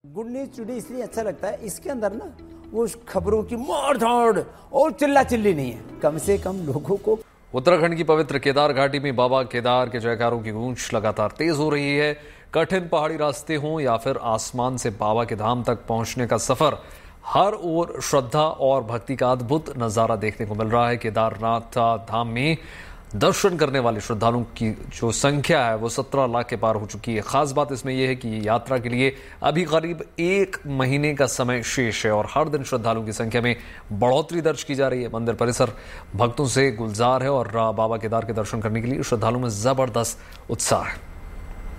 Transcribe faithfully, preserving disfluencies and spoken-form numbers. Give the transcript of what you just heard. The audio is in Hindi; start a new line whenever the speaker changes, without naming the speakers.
गुड न्यूज टुडे इसलिए अच्छा लगता है, इसके अंदर ना वो खबरों की मार धाड़ और चिल्ला चिल्ली नहीं है, कम से कम लोगों को।
उत्तराखंड की पवित्र केदार घाटी में बाबा केदार के जयकारों की गूंज लगातार तेज हो रही है। कठिन पहाड़ी रास्ते हों या फिर आसमान से बाबा के धाम तक पहुंचने का सफर, हर ओर श्रद्धा और भक्ति का अद्भुत नजारा देखने को मिल रहा है। केदारनाथ धाम में दर्शन करने वाले श्रद्धालुओं की जो संख्या है वो सत्रह लाख के पार हो चुकी है। खास बात इसमें यह है कि यात्रा के लिए अभी करीब एक महीने का समय शेष है और हर दिन श्रद्धालुओं की संख्या में बढ़ोतरी दर्ज की जा रही है। मंदिर परिसर भक्तों से गुलजार है और बाबा केदार के दर्शन करने के लिए श्रद्धालुओं में जबरदस्त उत्साह है।